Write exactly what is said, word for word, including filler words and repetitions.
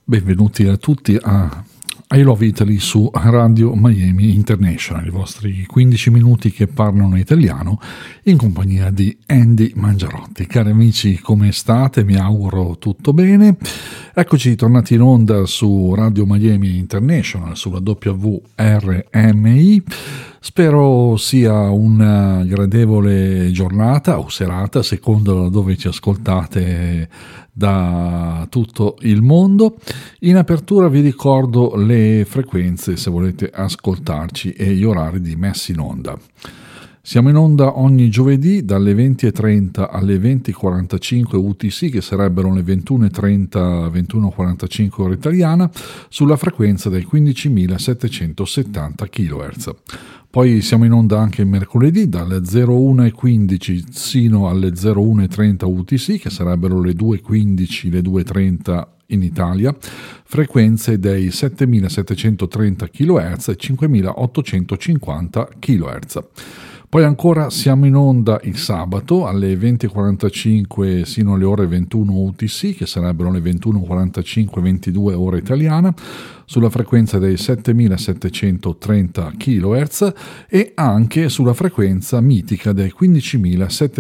Benvenuti a tutti a I Love Italy su Radio Miami International, i vostri quindici minuti che parlano italiano in compagnia di Andy Mangiarotti. Cari amici, come state? Mi auguro tutto bene. Eccoci tornati in onda su Radio Miami International, sulla W R M I. Spero sia una gradevole giornata o serata, secondo dove ci ascoltate da tutto il mondo. In apertura vi ricordo le frequenze se volete ascoltarci e gli orari di messa in onda. Siamo in onda ogni giovedì dalle venti e trenta alle venti e quarantacinque U T C, che sarebbero le ventuno e trenta ventuno e quarantacinque ora italiana, sulla frequenza del quindicimilasettecentosettanta chilohertz. Poi siamo in onda anche il mercoledì dalle zero uno e quindici sino alle zero uno e trenta U T C, che sarebbero le due e quindici, le due e trenta in Italia, frequenze dei settemilasettecentotrenta chilohertz e cinquemilaottocentocinquanta chilohertz. Poi ancora siamo in onda il sabato alle venti e quarantacinque sino alle ore ventuno U T C, che sarebbero le ventuno e quarantacinque ventidue ora italiana, sulla frequenza dei settemilasettecentotrenta chilohertz e anche sulla frequenza mitica dei quindicimilasettecentosettanta